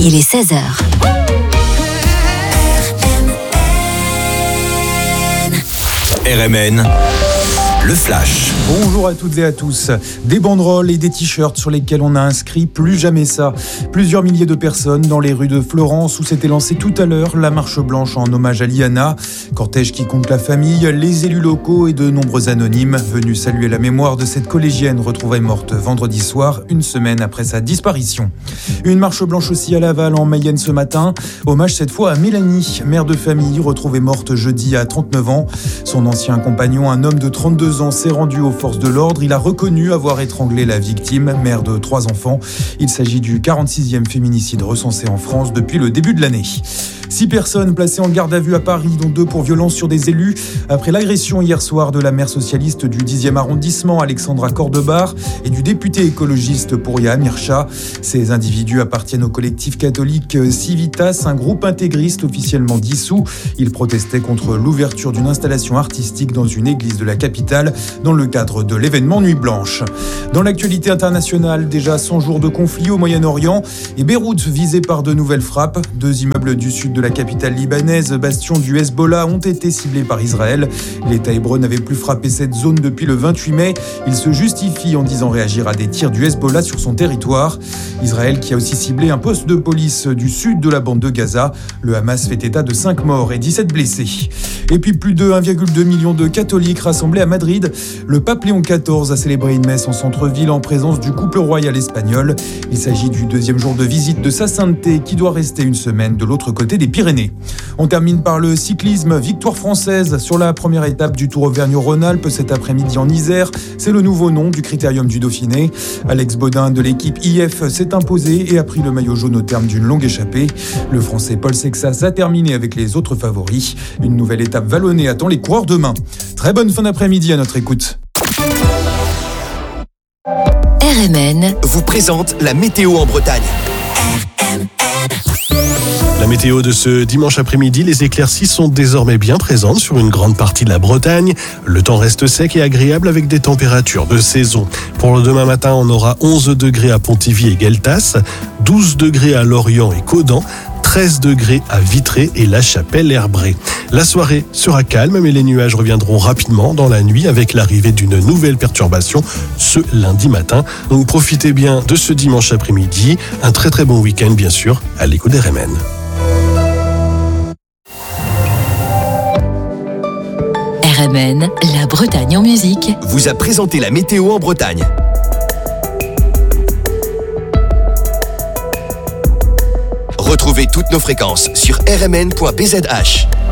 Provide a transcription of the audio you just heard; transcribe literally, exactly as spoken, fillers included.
il est seize heures. R M N, le flash. Bonjour à toutes et à tous. Des banderoles et des t-shirts sur lesquels on a inscrit « Plus jamais ça ». Plusieurs milliers de personnes dans les rues de Florence où s'était lancée tout à l'heure la marche blanche en hommage à Liana. Cortège qui compte la famille, les élus locaux et de nombreux anonymes venus saluer la mémoire de cette collégienne retrouvée morte vendredi soir, une semaine après sa disparition. Une marche blanche aussi à Laval en Mayenne ce matin. Hommage cette fois à Mélanie, mère de famille retrouvée morte jeudi à trente-neuf ans. Son ancien compagnon, un homme de trente-deux ans, s'est rendu aux forces de l'ordre. Il a reconnu avoir étranglé la victime, mère de trois enfants. Il s'agit du quarante-sixième féminicide recensé en France depuis le début de l'année. Six personnes placées en garde à vue à Paris, dont deux pour violence sur des élus, après l'agression hier soir de la maire socialiste du dixième arrondissement, Alexandra Cordebar, et du député écologiste Pouria Amircha. Ces individus appartiennent au collectif catholique Civitas, un groupe intégriste officiellement dissous. Ils protestaient contre l'ouverture d'une installation artistique dans une église de la capitale, dans le cadre de l'événement Nuit Blanche. Dans l'actualité internationale, déjà cent jours de conflit au Moyen-Orient, et Beyrouth visée par de nouvelles frappes. Deux immeubles du sud de la capitale libanaise, bastion du Hezbollah, ont été ciblés par Israël. L'État hébreu n'avait plus frappé cette zone depuis le vingt-huit mai. Il se justifie en disant réagir à des tirs du Hezbollah sur son territoire. Israël qui a aussi ciblé un poste de police du sud de la bande de Gaza. Le Hamas fait état de cinq morts et dix-sept blessés. Et puis plus de un virgule deux million de catholiques rassemblés à Madrid. Le pape Léon quatorze a célébré une messe en centre-ville en présence du couple royal espagnol. Il s'agit du deuxième jour de visite de sa sainteté qui doit rester une semaine de l'autre côté des Pyrénées. On termine par le cyclisme. Victoire française sur la première étape du Tour Auvergne-Rhône-Alpes cet après-midi en Isère. C'est le nouveau nom du Critérium du Dauphiné. Alex Baudin de l'équipe I F s'est imposé et a pris le maillot jaune au terme d'une longue échappée. Le Français Paul Sexas a terminé avec les autres favoris. Une nouvelle étape vallonnée attend les coureurs demain. Très bonne fin d'après-midi à notre écoute. R M N vous présente la météo en Bretagne. La météo de ce dimanche après-midi, les éclaircies sont désormais bien présentes sur une grande partie de la Bretagne. Le temps reste sec et agréable avec des températures de saison. Pour le demain matin, on aura onze degrés à Pontivy et Gueltas, douze degrés à Lorient et Caudan, treize degrés à Vitré et La Chapelle-Herbré. La soirée sera calme, mais les nuages reviendront rapidement dans la nuit avec l'arrivée d'une nouvelle perturbation ce lundi matin. Donc profitez bien de ce dimanche après-midi. Un très très bon week-end bien sûr à l'écoute d'R M N. R M N, la Bretagne en musique, vous a présenté la météo en Bretagne. Retrouvez toutes nos fréquences sur r m n point b z h.